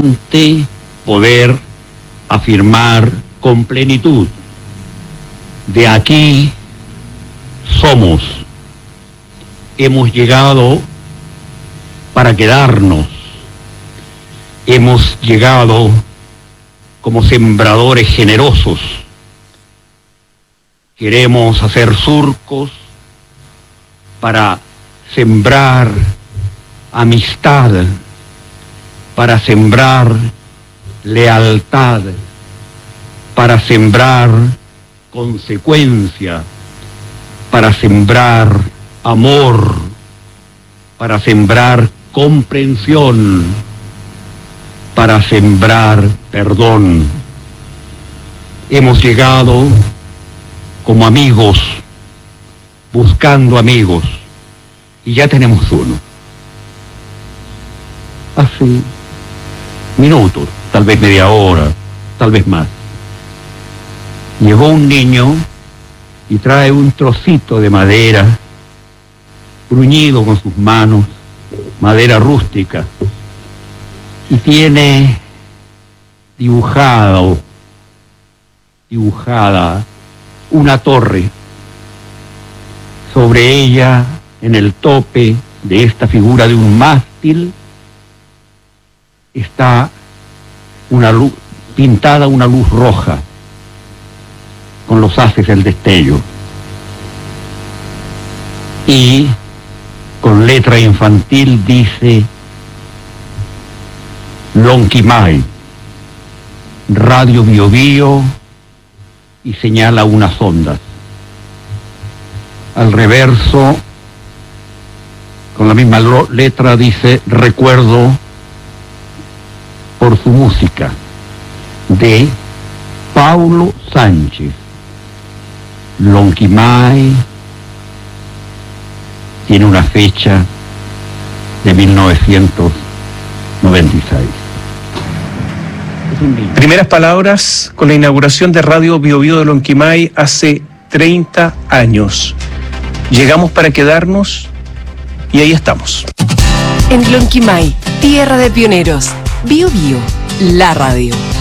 importante poder afirmar con plenitud: de aquí somos, hemos llegado para quedarnos, hemos llegado como sembradores generosos. Queremos hacer surcos para sembrar amistad, para sembrar lealtad, para sembrar consecuencia, para sembrar amor, para sembrar comprensión, para sembrar perdón. Hemos llegado como amigos, buscando amigos, y ya tenemos uno. Hace minutos, tal vez media hora, tal vez más, llegó un niño y trae un trocito de madera, bruñido con sus manos, madera rústica, y tiene dibujada una torre. Sobre ella, en el tope de esta figura de un mástil, está pintada una luz roja con los haces del destello, y con letra infantil dice: Lonquimay, Radio Bio Bio, y señala unas ondas. Al reverso, con la misma letra, dice: recuerdo por su música, de Paulo Sánchez. Lonquimay tiene una fecha de 1996. Primeras palabras con la inauguración de Radio Bio Bio de Lonquimay hace 30 años. Llegamos para quedarnos y ahí estamos. En Lonquimay, tierra de pioneros. Bio Bio, la radio.